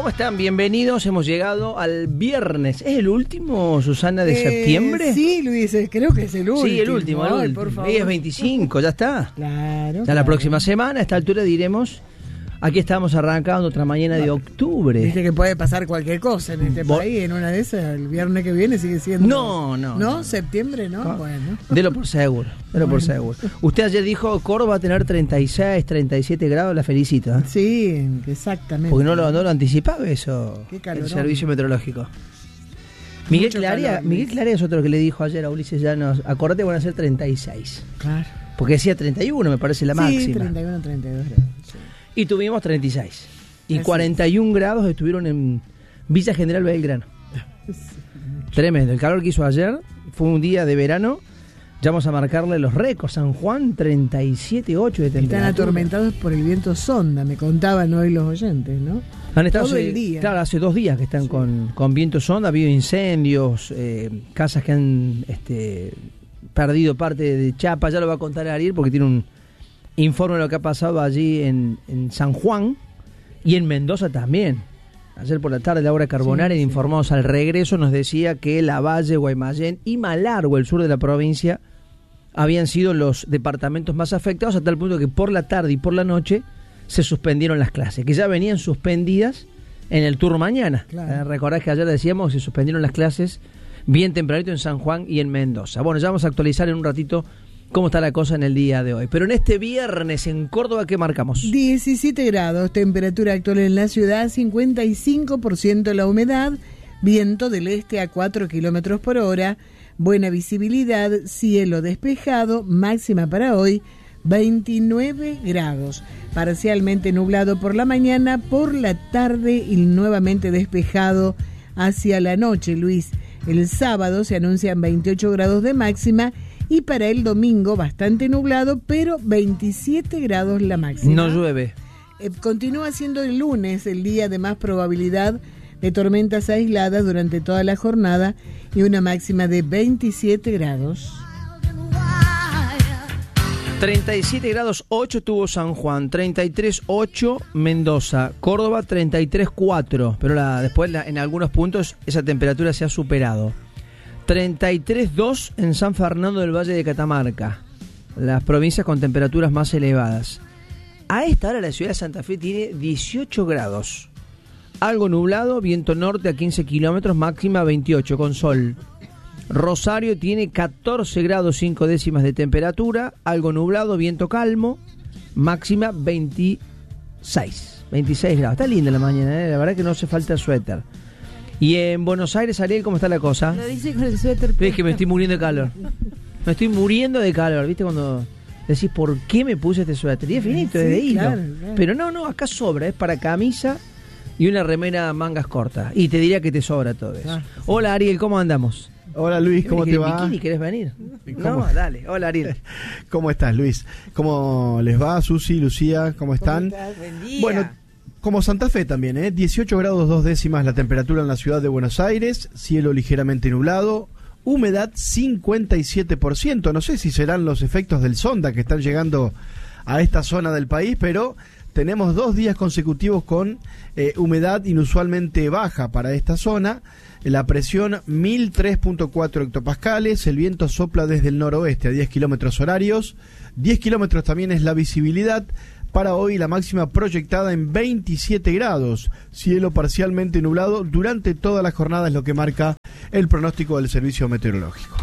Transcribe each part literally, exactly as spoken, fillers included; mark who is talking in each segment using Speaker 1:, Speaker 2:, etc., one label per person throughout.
Speaker 1: ¿Cómo están? Bienvenidos. Hemos llegado al viernes. ¿Es el último, Susana, de eh, septiembre?
Speaker 2: Sí, Luis, creo que es el último.
Speaker 1: Sí, el último.
Speaker 2: Ay,
Speaker 1: el
Speaker 2: por
Speaker 1: último.
Speaker 2: favor.
Speaker 1: Hoy es veinticinco, ya está.
Speaker 2: Claro.
Speaker 1: Ya
Speaker 2: claro.
Speaker 1: la próxima semana, a esta altura diremos... Aquí estamos arrancando otra mañana de octubre.
Speaker 2: Viste que puede pasar cualquier cosa en este
Speaker 1: Bo-
Speaker 2: país. En una de esas, el viernes que viene sigue siendo...
Speaker 1: No, no.
Speaker 2: ¿No?
Speaker 1: no.
Speaker 2: ¿Septiembre? ¿No?
Speaker 1: No.
Speaker 2: Bueno.
Speaker 1: Delo por seguro, delo por seguro. Usted ayer dijo Córdoba va a tener treinta y seis, treinta y siete grados, la felicito. ¿eh?
Speaker 2: Sí, exactamente.
Speaker 1: Porque no lo, no lo anticipaba eso,
Speaker 2: Qué calorón.
Speaker 1: el servicio meteorológico. Miguel
Speaker 2: Mucho
Speaker 1: Clarea,
Speaker 2: calor,
Speaker 1: Miguel
Speaker 2: Luis.
Speaker 1: Clarea es otro que le dijo ayer a Ulises Llanos, acordate van a ser treinta y seis.
Speaker 2: Claro.
Speaker 1: Porque decía treinta y uno, me parece la
Speaker 2: Sí,
Speaker 1: máxima.
Speaker 2: treinta y uno, treinta y dos grados. Sí.
Speaker 1: Y tuvimos treinta y seis. Y
Speaker 2: Así
Speaker 1: cuarenta y un grados estuvieron en Villa General Belgrano. Tremendo. El calor que hizo ayer fue un día de verano. Ya vamos a marcarle los récords. San Juan, treinta y siete punto ocho de temperatura.
Speaker 2: Están atormentados por el viento sonda, me contaban hoy los oyentes, ¿no?
Speaker 1: Han estado
Speaker 2: todo
Speaker 1: hace,
Speaker 2: el día.
Speaker 1: Claro, hace dos días que están
Speaker 2: Sí.
Speaker 1: con, con viento sonda. Ha habido incendios, eh, casas que han este, perdido parte de chapa. Ya lo va a contar Ariel porque tiene un informe de lo que ha pasado allí en, en San Juan y en Mendoza también. Ayer por la tarde Laura Carbonari,
Speaker 2: Sí, sí.
Speaker 1: informados al regreso, nos decía que Lavalle, Guaymallén y Malargüe, el sur de la provincia, habían sido los departamentos más afectados, a tal punto que por la tarde y por la noche se suspendieron las clases, que ya venían suspendidas en el turno mañana.
Speaker 2: Claro.
Speaker 1: Eh, recordás que ayer decíamos que se suspendieron las clases bien tempranito en San Juan y en Mendoza. Bueno, ya vamos a actualizar en un ratito cómo está la cosa en el día de hoy. Pero en este viernes en Córdoba, ¿qué marcamos?
Speaker 2: diecisiete grados, temperatura actual en la ciudad, cincuenta y cinco por ciento la humedad, viento del este a cuatro kilómetros por hora, buena visibilidad, cielo despejado, máxima para hoy, veintinueve grados, parcialmente nublado por la mañana, por la tarde y nuevamente despejado hacia la noche, Luis. El sábado se anuncian veintiocho grados de máxima y para el domingo bastante nublado, pero veintisiete grados la máxima.
Speaker 1: No llueve.
Speaker 2: Eh, continúa siendo el lunes el día de más probabilidad de tormentas aisladas durante toda la jornada y una máxima de veintisiete grados.
Speaker 1: treinta y siete grados ocho tuvo San Juan, treinta y tres ocho Mendoza, Córdoba treinta y tres cuatro, pero la, después la, en algunos puntos esa temperatura se ha superado. treinta y tres dos en San Fernando del Valle de Catamarca, las provincias con temperaturas más elevadas. A esta hora la ciudad de Santa Fe tiene dieciocho grados, algo nublado, viento norte a quince kilómetros, máxima veintiocho con sol. Rosario tiene catorce grados cinco décimas de temperatura, algo nublado, viento calmo, máxima veintiséis, veintiséis grados. Está linda la mañana, ¿eh? La verdad que no hace falta suéter. Y en Buenos Aires, Ariel, ¿cómo está la cosa?
Speaker 3: Lo dice con el suéter.
Speaker 1: Es que me estoy muriendo de calor. Me estoy muriendo de calor, ¿viste? Cuando decís, ¿por qué me puse este suéter? Y es finito, es de
Speaker 2: Sí,
Speaker 1: hilo.
Speaker 2: claro, claro.
Speaker 1: Pero no, no, acá sobra, es para camisa y una remera mangas cortas. Y te diría que te sobra todo eso.
Speaker 2: Claro.
Speaker 1: Hola, Ariel, ¿cómo andamos?
Speaker 4: Hola Luis, ¿cómo te va?
Speaker 1: Bikini, ¿querés venir?
Speaker 4: ¿Cómo?
Speaker 1: No, dale. Hola, Ariel.
Speaker 4: ¿Cómo estás, Luis? ¿Cómo les va, Susi, Lucía? ¿Cómo están?
Speaker 2: ¿Cómo estás? Buen día.
Speaker 4: Bueno, como Santa Fe también, ¿eh? dieciocho grados dos décimas la temperatura en la ciudad de Buenos Aires, cielo ligeramente nublado, humedad cincuenta y siete por ciento. No sé si serán los efectos del sonda que están llegando a esta zona del país, pero tenemos dos días consecutivos con eh, humedad inusualmente baja para esta zona. La presión mil tres punto cuatro hectopascales, el viento sopla desde el noroeste a diez kilómetros horarios, diez kilómetros también es la visibilidad. Para hoy la máxima proyectada en veintisiete grados, cielo parcialmente nublado durante toda la jornada es lo que marca el pronóstico del servicio meteorológico.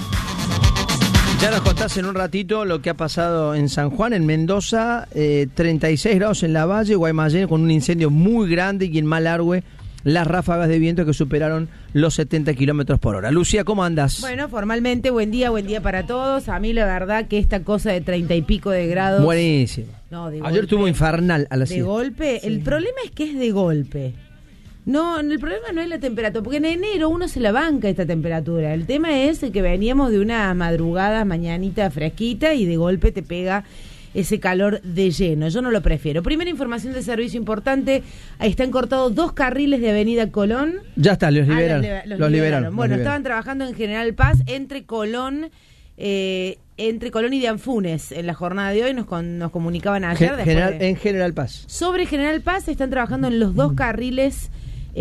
Speaker 1: Ya nos contás en un ratito lo que ha pasado en San Juan, en Mendoza, eh, treinta y seis grados en Lavalle, Guaymallén con un incendio muy grande y en Malargüe las ráfagas de viento que superaron los setenta kilómetros por hora. Lucía, ¿cómo andas?
Speaker 3: Bueno, formalmente, buen día, buen día para todos. A mí la verdad que esta cosa de treinta y pico de grados...
Speaker 1: Buenísimo.
Speaker 3: No, de
Speaker 1: Ayer
Speaker 3: golpe,
Speaker 1: estuvo infernal a las
Speaker 3: De
Speaker 1: siete.
Speaker 3: golpe,
Speaker 2: Sí.
Speaker 3: el problema es que es de golpe. No, el problema no es la temperatura, porque en enero uno se la banca esta temperatura. El tema es que veníamos de una madrugada, mañanita fresquita y de golpe te pega ese calor de lleno. Yo no lo prefiero. Primera información de servicio importante, ahí están cortados dos carriles de Avenida Colón.
Speaker 1: Ya está, los
Speaker 3: Ah,
Speaker 1: liberaron.
Speaker 3: los, li- los
Speaker 1: los
Speaker 3: liberaron.
Speaker 1: liberaron.
Speaker 3: Bueno,
Speaker 1: los
Speaker 3: estaban
Speaker 1: liberaron.
Speaker 3: trabajando en General Paz entre Colón eh, entre Colón y Dianfunes en la jornada de hoy, nos, con, nos comunicaban ayer.
Speaker 1: Gen- General,
Speaker 3: de,
Speaker 1: en General Paz.
Speaker 3: sobre General Paz están trabajando en los dos carriles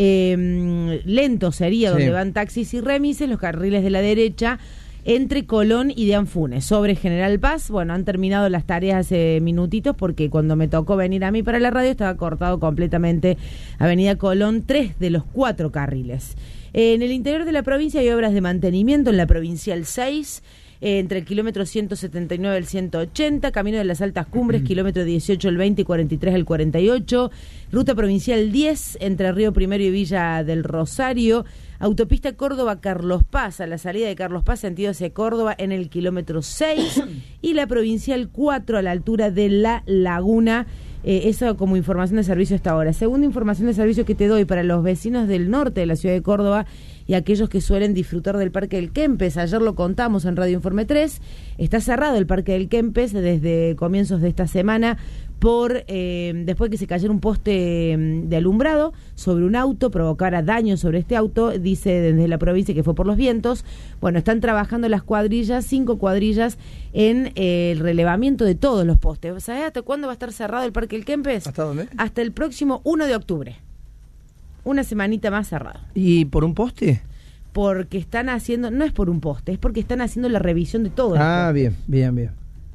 Speaker 3: eh, lentos, sería,
Speaker 1: Sí.
Speaker 3: donde van taxis y remises, los carriles de la derecha, entre Colón y Dianfunes. Sobre General Paz, bueno, han terminado las tareas hace minutitos porque cuando me tocó venir a mí para la radio estaba cortado completamente Avenida Colón, tres de los cuatro carriles. Eh, en el interior de la provincia hay obras de mantenimiento en la Provincial seis, eh, entre el kilómetro ciento setenta y nueve al ciento ochenta, Camino de las Altas Cumbres, kilómetro dieciocho al veinte y cuarenta y tres al cuarenta y ocho, Ruta Provincial diez, entre Río Primero y Villa del Rosario, Autopista Córdoba-Carlos Paz, a la salida de Carlos Paz, sentido hacia Córdoba, en el kilómetro seis, y la Provincial cuatro, a la altura de La Laguna. Eh, eso como información de servicio hasta ahora. Segunda información de servicio que te doy para los vecinos del norte de la ciudad de Córdoba y aquellos que suelen disfrutar del Parque del Kempes. Ayer lo contamos en Radio Informe tres. Está cerrado el Parque del Kempes desde comienzos de esta semana por eh, después que se cayera un poste de alumbrado sobre un auto, provocara daños sobre este auto, dice desde la provincia que fue por los vientos. Bueno, están trabajando las cuadrillas, cinco cuadrillas, en eh, el relevamiento de todos los postes. ¿Sabés hasta cuándo va a estar cerrado el Parque del Kempes?
Speaker 1: ¿Hasta dónde?
Speaker 3: Hasta el próximo uno de octubre. Una semanita más cerrado.
Speaker 1: ¿Y por un poste?
Speaker 3: Porque están haciendo, no es por un poste, es porque están haciendo la revisión de todo.
Speaker 1: Ah, bien, bien, bien.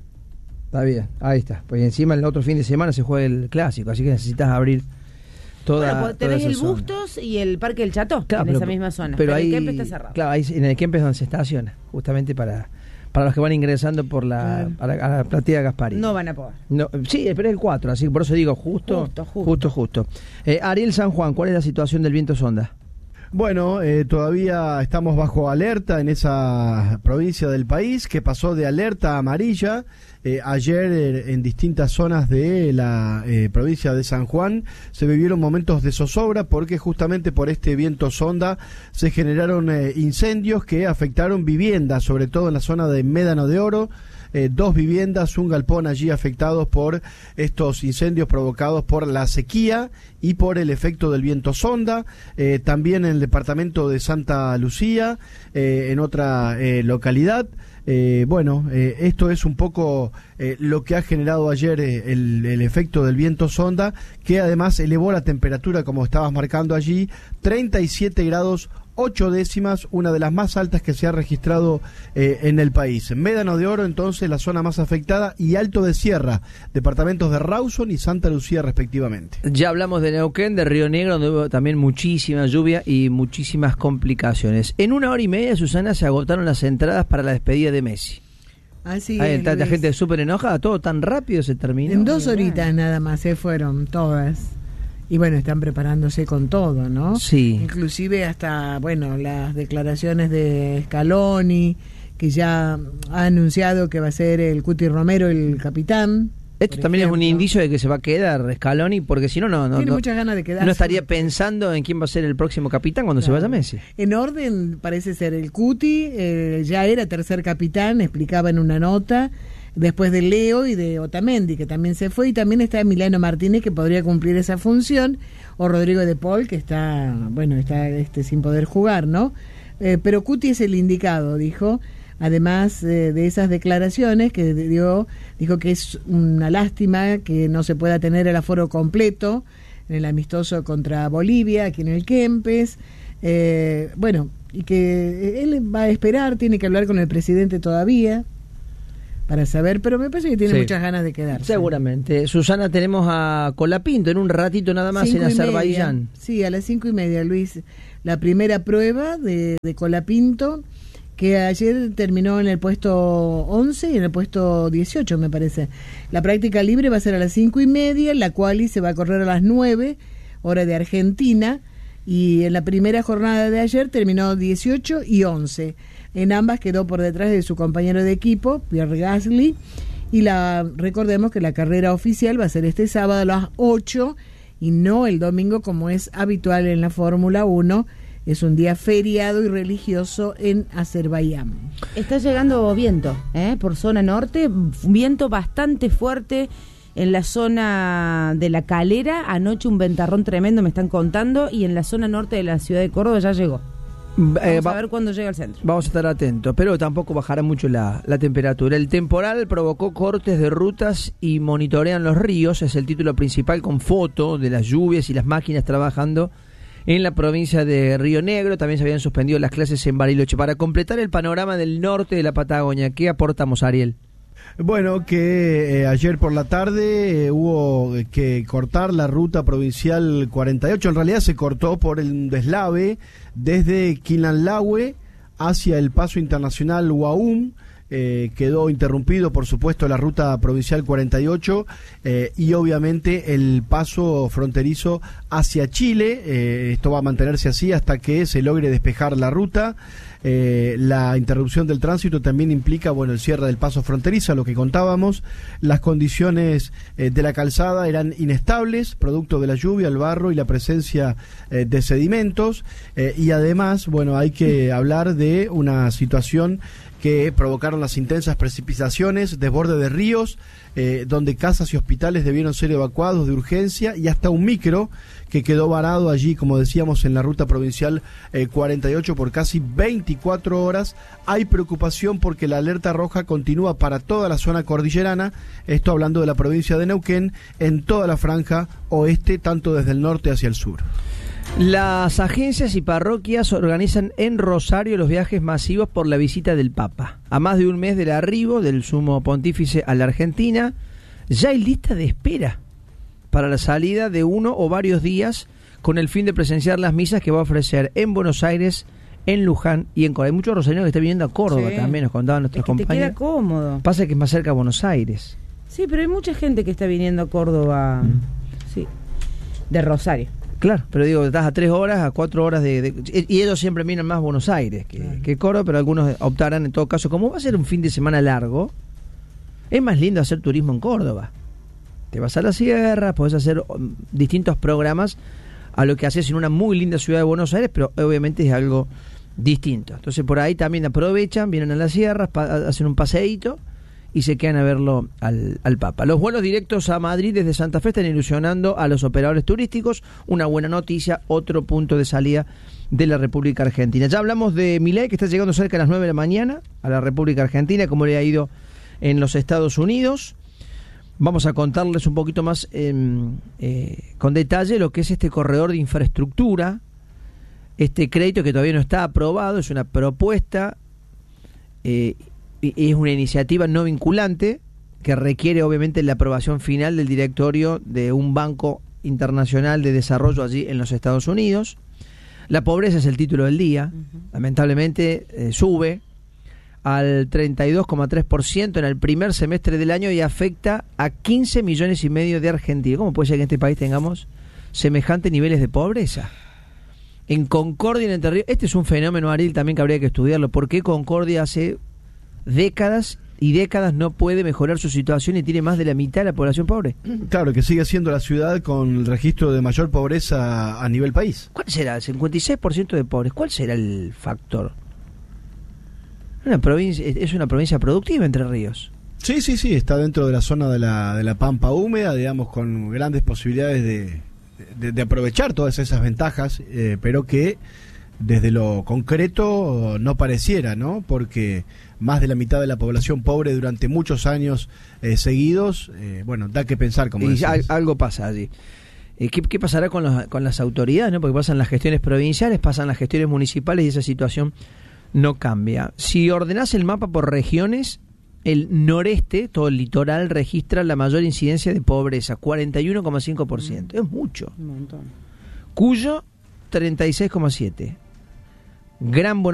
Speaker 1: Está bien, ahí está. Porque encima el otro fin de semana se juega el clásico, así que necesitas abrir toda,
Speaker 3: bueno, pues
Speaker 1: toda
Speaker 3: tenés
Speaker 1: esa
Speaker 3: el
Speaker 1: zona.
Speaker 3: Bustos y el Parque del Chato,
Speaker 1: Claro,
Speaker 3: en
Speaker 1: pero-
Speaker 3: esa misma zona.
Speaker 1: Pero, ahí,
Speaker 3: el Kempes está cerrado.
Speaker 1: Claro, ahí en el Kempes es donde se estaciona, justamente para, para los que van ingresando por la,
Speaker 2: Claro.
Speaker 1: a la, a la platea Gasparini.
Speaker 3: No van a poder.
Speaker 1: No, sí, pero es el cuatro, así que por eso digo justo,
Speaker 3: Justo, justo.
Speaker 1: justo, justo. Eh, Ariel San Juan, ¿cuál es la situación del viento sonda?
Speaker 4: Bueno, eh, todavía estamos bajo alerta en esa provincia del país que pasó de alerta a amarilla. Eh, ayer eh, en distintas zonas de la eh, provincia de San Juan se vivieron momentos de zozobra porque justamente por este viento sonda se generaron eh, incendios que afectaron viviendas, sobre todo en la zona de Médano de Oro. Eh, dos viviendas, un galpón allí afectados por estos incendios provocados por la sequía y por el efecto del viento sonda. Eh, también en el departamento de Santa Lucía, eh, en otra eh, localidad. Eh, bueno, eh, esto es un poco eh, lo que ha generado ayer eh, el, el efecto del viento sonda, que además elevó la temperatura, como estabas marcando allí, treinta y siete grados ocho décimas, una de las más altas que se ha registrado eh, en el país. Médano de Oro, entonces, la zona más afectada, y Alto de Sierra, departamentos de Rawson y Santa Lucía, respectivamente.
Speaker 1: Ya hablamos de Neuquén, de Río Negro, donde hubo también muchísima lluvia y muchísimas complicaciones. En una hora y media, Susana, se agotaron las entradas para la despedida de Messi.
Speaker 2: Así
Speaker 1: Ahí
Speaker 2: es,
Speaker 1: está la
Speaker 2: Luis.
Speaker 1: gente súper enojada, todo tan rápido se terminó.
Speaker 2: En dos horitas nada más se fueron todas. Y bueno, están preparándose con todo, ¿no?
Speaker 1: Sí.
Speaker 2: Inclusive hasta, bueno, las declaraciones de Scaloni, que ya ha anunciado que va a ser el Cuti Romero el capitán.
Speaker 1: Esto
Speaker 2: por
Speaker 1: también es un
Speaker 2: ejemplo.
Speaker 1: indicio de que se va a quedar Scaloni, porque si no, no, no,
Speaker 2: Tiene
Speaker 1: no,
Speaker 2: muchas ganas de quedarse.
Speaker 1: no estaría pensando en quién va a ser el próximo capitán cuando se
Speaker 2: Claro.
Speaker 1: vaya Messi.
Speaker 2: En orden parece ser el Cuti, eh, ya era tercer capitán, explicaba en una nota, después de Leo y de Otamendi, que también se fue, y también está Emiliano Martínez, que podría cumplir esa función, o Rodrigo de Paul, que está, bueno, está este sin poder jugar, ¿no? Eh, pero Cuti es el indicado, dijo, además eh, de esas declaraciones que dio, dijo que es una lástima que no se pueda tener el aforo completo en el amistoso contra Bolivia, aquí en el Kempes, eh, bueno, y que él va a esperar, tiene que hablar con el presidente todavía, para saber, pero me parece que tiene
Speaker 1: Sí.
Speaker 2: muchas ganas de quedarse.
Speaker 1: Seguramente. Susana, tenemos a Colapinto en un ratito nada más
Speaker 2: Cinco
Speaker 1: en
Speaker 2: y
Speaker 1: Azerbaiyán.
Speaker 2: media. Sí, a las cinco y media, Luis. La primera prueba de, de Colapinto, que ayer terminó en el puesto once y en el puesto dieciocho, me parece. La práctica libre va a ser a las cinco y media, la quali se va a correr a las nueve, hora de Argentina, y en la primera jornada de ayer terminó dieciocho y once. En ambas quedó por detrás de su compañero de equipo, Pierre Gasly, y la recordemos que la carrera oficial va a ser este sábado a las ocho y no el domingo como es habitual en la Fórmula uno. Es un día feriado y religioso en Azerbaiyán.
Speaker 3: Está llegando viento, ¿eh? Por zona norte, viento bastante fuerte en la zona de La Calera. Anoche un ventarrón tremendo, me están contando, y en la zona norte de la ciudad de Córdoba ya llegó.
Speaker 1: Eh,
Speaker 3: Vamos
Speaker 1: va-
Speaker 3: a ver cuándo llega al centro.
Speaker 1: Vamos a estar atentos, pero tampoco bajará mucho la, la temperatura. El temporal provocó cortes de rutas y monitorean los ríos, es el título principal con foto de las lluvias y las máquinas trabajando en la provincia de Río Negro. También se habían suspendido las clases en Bariloche. Para completar el panorama del norte de la Patagonia, ¿qué aportamos, Ariel?
Speaker 4: Bueno, que eh, ayer por la tarde eh, hubo que cortar la ruta provincial cuarenta y ocho. En realidad se cortó por el deslave desde Quinlanlahue hacia el paso internacional Huaum. Eh, quedó interrumpido, por supuesto, la ruta provincial cuarenta y ocho eh, y obviamente el paso fronterizo hacia Chile. Eh, esto va a mantenerse así hasta que se logre despejar la ruta. Eh, la interrupción del tránsito también implica, bueno, el cierre del paso fronterizo, lo que contábamos. Las condiciones eh, de la calzada eran inestables, producto de la lluvia, el barro y la presencia eh, de sedimentos. Eh, y además, bueno, hay que hablar de una situación que provocaron las intensas precipitaciones, desborde de ríos, eh, donde casas y hospitales debieron ser evacuados de urgencia, y hasta un micro que quedó varado allí, como decíamos, en la ruta provincial eh, cuarenta y ocho por casi veinticuatro horas. Hay preocupación porque la alerta roja continúa para toda la zona cordillerana, esto hablando de la provincia de Neuquén, en toda la franja oeste, tanto desde el norte hacia el sur.
Speaker 1: Las agencias y parroquias organizan en Rosario los viajes masivos por la visita del Papa. A más de un mes del arribo del sumo pontífice a la Argentina, ya hay lista de espera para la salida de uno o varios días con el fin de presenciar las misas que va a ofrecer en Buenos Aires, en Luján y en Córdoba. Hay muchos rosarinos que están viniendo a Córdoba, sí, también, nos contaban nuestros
Speaker 3: es que
Speaker 1: compañeros.
Speaker 3: te queda cómodo.
Speaker 1: Pasa que es más cerca a Buenos Aires.
Speaker 3: Sí, pero hay mucha gente que está viniendo a Córdoba, mm. sí, de Rosario.
Speaker 1: Claro, pero digo, estás a tres horas, a cuatro horas de... de y ellos siempre miran más Buenos Aires que, claro. que Córdoba, pero algunos optarán en todo caso. Como va a ser un fin de semana largo, es más lindo hacer turismo en Córdoba. Te vas a la sierra, podés hacer um, distintos programas a lo que haces en una muy linda ciudad de Buenos Aires, pero obviamente es algo distinto. Entonces por ahí también aprovechan, vienen a las sierras, pa- hacen un paseíto y se quedan a verlo al, al Papa. Los vuelos directos a Madrid desde Santa Fe están ilusionando a los operadores turísticos. Una buena noticia, otro punto de salida de la República Argentina. Ya hablamos de Milei, que está llegando cerca a las nueve de la mañana a la República Argentina, como le ha ido en los Estados Unidos. Vamos a contarles un poquito más eh, eh, con detalle lo que es este corredor de infraestructura, este crédito que todavía no está aprobado, es una propuesta, eh, es una iniciativa no vinculante que requiere obviamente la aprobación final del directorio de un banco internacional de desarrollo allí en los Estados Unidos. La pobreza es el título del día, uh-huh. lamentablemente eh, sube al treinta y dos coma tres por ciento en el primer semestre del año y afecta a quince millones y medio de argentinos. ¿Cómo puede ser que en este país tengamos semejantes niveles de pobreza? En Concordia, en Entre Ríos, este es un fenómeno, Ariel, también que habría que estudiarlo. ¿Por qué Concordia hace décadas y décadas no puede mejorar su situación y tiene más de la mitad de la población pobre?
Speaker 4: Claro, que sigue siendo la ciudad con el registro de mayor pobreza a nivel país.
Speaker 1: ¿Cuál será? El cincuenta y seis por ciento de pobres. ¿Cuál será el factor? Una provincia, es una provincia productiva, Entre Ríos.
Speaker 4: Sí, sí, sí, está dentro de la zona de la, de la Pampa húmeda, digamos, con grandes posibilidades de, de, de aprovechar todas esas ventajas, eh, pero que desde lo concreto no pareciera, ¿no? Porque más de la mitad de la población pobre durante muchos años eh, seguidos, eh, bueno, da que pensar, como
Speaker 1: y
Speaker 4: decís.
Speaker 1: Algo pasa allí. Eh, ¿qué, ¿Qué pasará con, los, con las autoridades, no? Porque pasan las gestiones provinciales, pasan las gestiones municipales y esa situación no cambia. Si ordenás el mapa por regiones, el noreste, todo el litoral, registra la mayor incidencia de pobreza, cuarenta y uno coma cinco por ciento. Mm. Es mucho.
Speaker 3: Un montón.
Speaker 1: Cuyo, treinta y seis coma siete por ciento. Gran Buenos